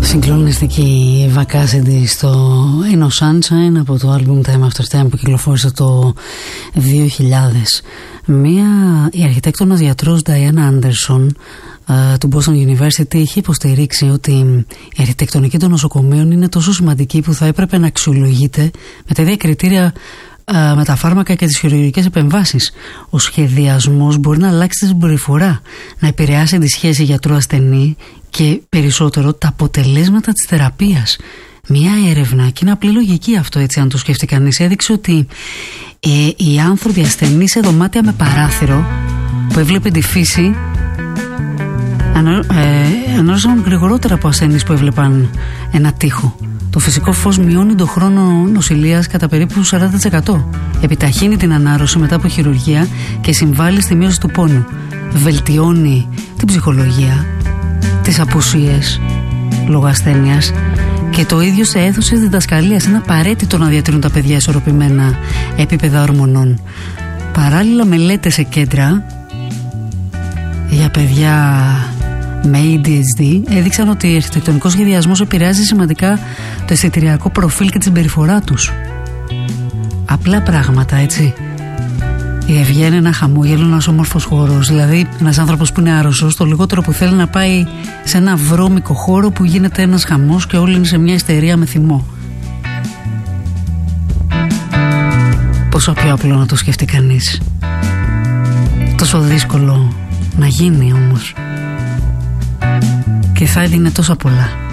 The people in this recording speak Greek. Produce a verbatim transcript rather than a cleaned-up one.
Συγκλονιστική Vacacity στο In No Sunshine από το άλμπουμ Time After Time που κυκλοφόρησε το δύο χιλιάδες. Μία, η αρχιτέκτονας γιατρός Diana Anderson uh, του Boston University είχε υποστηρίξει ότι η αρχιτεκτονική των νοσοκομείων είναι τόσο σημαντική που θα έπρεπε να αξιολογείται με τα ίδια κριτήρια uh, με τα φάρμακα και τις χειρουργικές επεμβάσεις. Ο σχεδιασμός μπορεί να αλλάξει τη συμπεριφορά, να επηρεάσει τη σχέση γιατρού-ασθενή και περισσότερο τα αποτελέσματα της θεραπείας. Μία έρευνα, και είναι απλή λογική αυτό έτσι αν το σκεφτεί κανείς, έδειξε ότι ε, οι άνθρωποι ασθενείς σε δωμάτια με παράθυρο που έβλεπε τη φύση ανόρωσαν ε, γρηγορότερα από ασθενείς που έβλεπαν ένα τοίχο. Το φυσικό φως μειώνει τον χρόνο νοσηλείας κατά περίπου σαράντα τοις εκατό. Επιταχύνει την ανάρρωση μετά από χειρουργία και συμβάλλει στη μείωση του πόνου. Βελτιώνει την ψυχολογία, τις απουσίες λόγω ασθένειας, και το ίδιο σε αίθουσες διδασκαλίας. Είναι απαραίτητο να διατηρούν τα παιδιά ισορροπημένα επίπεδα ορμονών. Παράλληλα, μελέτες σε κέντρα για παιδιά με έι ντι έιτς ντι έδειξαν ότι ο αρχιτεκτονικός σχεδιασμός επηρεάζει σημαντικά το αισθητηριακό προφίλ και τη συμπεριφορά τους. Απλά πράγματα, έτσι. Η ευγένεια είναι ένα χαμόγελο, ένας όμορφος χώρος. Δηλαδή, ένας άνθρωπος που είναι άρρωστος, το λιγότερο που θέλει να πάει σε ένα βρώμικο χώρο που γίνεται ένας χαμός και όλοι είναι σε μια ιστερία με θυμό. Πόσο πιο απλό να το σκεφτεί κανείς. Τόσο δύσκολο να γίνει όμως. Και θα έδινε τόσα πολλά.